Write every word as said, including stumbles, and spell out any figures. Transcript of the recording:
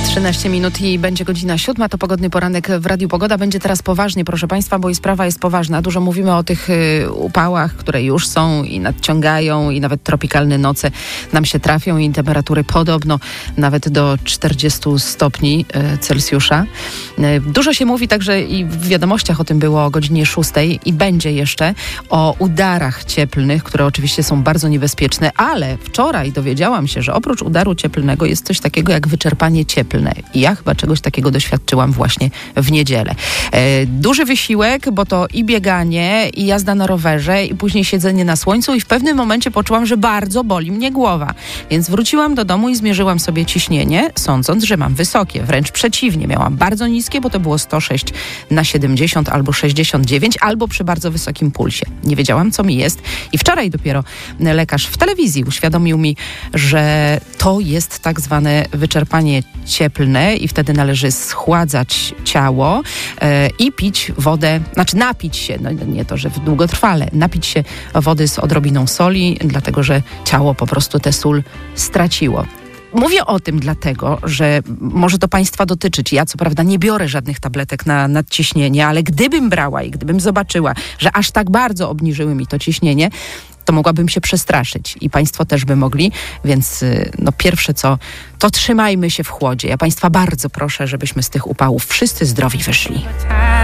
trzynaście minut i będzie godzina siódma. To pogodny poranek w Radiu Pogoda. Będzie teraz poważnie, proszę Państwa, bo i sprawa jest poważna. Dużo mówimy o tych y, upałach, które już są i nadciągają i nawet tropikalne noce nam się trafią i temperatury podobno nawet do czterdziestu stopni y, Celsjusza. Y, dużo się mówi także i w wiadomościach o tym było o godzinie szóstej i będzie jeszcze o udarach cieplnych, które oczywiście są bardzo niebezpieczne, ale wczoraj dowiedziałam się, że oprócz udaru cieplnego jest coś takiego jak wyczerpanie cieplne. I ja chyba czegoś takiego doświadczyłam właśnie w niedzielę. E, duży wysiłek, bo to i bieganie, i jazda na rowerze, i później siedzenie na słońcu i w pewnym momencie poczułam, że bardzo boli mnie głowa. Więc wróciłam do domu i zmierzyłam sobie ciśnienie, sądząc, że mam wysokie. Wręcz przeciwnie, miałam bardzo niskie, bo to było sto sześć na siedemdziesiąt albo sześćdziesiąt dziewięć, albo przy bardzo wysokim pulsie. Nie wiedziałam, co mi jest. I wczoraj dopiero lekarz w telewizji uświadomił mi, że to jest tak zwane wyczerpanie cieplne i wtedy należy schładzać ciało e, i pić wodę, znaczy napić się, no nie to, że długotrwale, napić się wody z odrobiną soli, dlatego że ciało po prostu tę sól straciło. Mówię o tym dlatego, że może to Państwa dotyczyć. Ja co prawda nie biorę żadnych tabletek na nadciśnienie, ale gdybym brała i gdybym zobaczyła, że aż tak bardzo obniżyły mi to ciśnienie, to mogłabym się przestraszyć i Państwo też by mogli, więc no pierwsze co, to trzymajmy się w chłodzie. Ja Państwa bardzo proszę, żebyśmy z tych upałów wszyscy zdrowi wyszli.